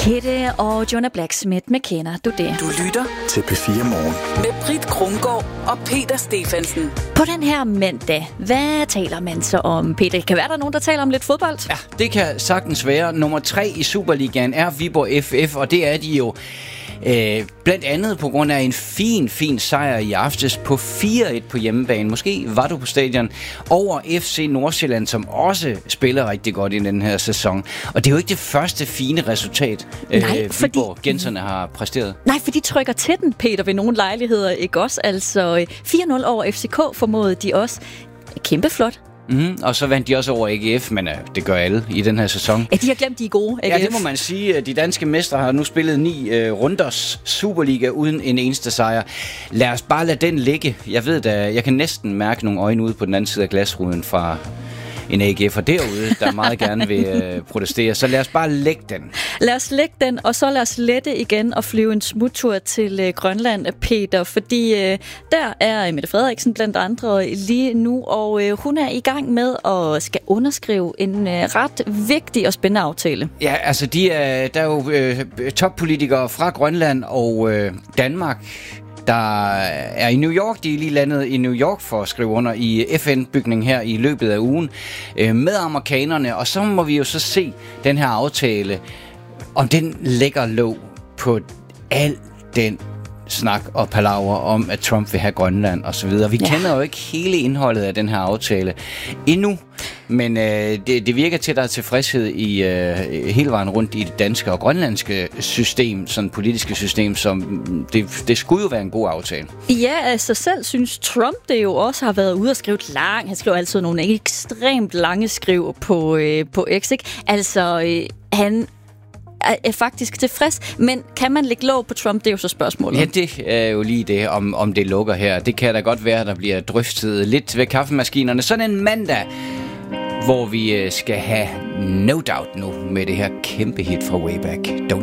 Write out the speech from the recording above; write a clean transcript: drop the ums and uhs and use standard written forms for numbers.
Kette og Jonah Blacksmith med Kender du det? Du lytter til P4 Morgen med Britt Krumgaard og Peter Stefansen. På den her mandag, hvad taler man så om, Peter? Kan være der nogen, der taler om lidt fodbold? Ja, det kan sagtens være. Nummer 3 i Superligaen er Viborg FF, og det er de jo blandt andet på grund af en fin sejr i aftes på 4-1 på hjemmebane. Måske var du på stadion over FC Nordsjælland, som også spiller rigtig godt i den her sæson. Og det er jo ikke det første fine resultat, Viborg-genserne har præsteret. Nej, for de trykker til den, Peter, ved nogle lejligheder, ikke også? Altså 4-0 over FCK formåede de også. Kæmpe flot. Og så vandt de også over AGF, men det gør alle i den her sæson. Ja, de har glemt, de er gode, AGF. Ja, det må man sige. De danske mestre har nu spillet 9 runders Superliga uden en eneste sejr. Lad os bare lade den ligge. Jeg ved da, jeg kan næsten mærke nogle øjne ude på den anden side af glasruden fra en AGF'er derude, der meget gerne vil protestere. Så lad os bare lægge den. Lad os lægge den, og så lad os lette igen og flyve en smuttur til Grønland, Peter. Fordi der er Mette Frederiksen blandt andre lige nu, og hun er i gang med at skal underskrive en ret vigtig og spændende aftale. Ja, altså der er jo toppolitikere fra Grønland og Danmark, der er i New York. De er lige landet i New York for at skrive under i FN-bygningen her i løbet af ugen med amerikanerne. Og så må vi jo så se den her aftale, om den lægger låg på al den snak og palaver om, at Trump vil have Grønland og så videre. Vi kender jo ikke hele indholdet af den her aftale endnu, men det virker til, at der er tilfredshed i hele vejen rundt i det danske og grønlandske system, sådan politiske system, som det skulle jo være en god aftale. Ja, altså selv synes Trump det jo også har været ude og skrive langt. Han skriver altid nogle ekstremt lange skriv på X, ikke? Altså, han er faktisk tilfreds, men kan man lægge låg på Trump? Det er jo så spørgsmålet. Ja, det er jo lige det, om det lukker her. Det kan da godt være, der bliver drøftet lidt ved kaffemaskinerne. Sådan en mandag, hvor vi skal have No Doubt nu med det her kæmpe hit fra Way Back. Don't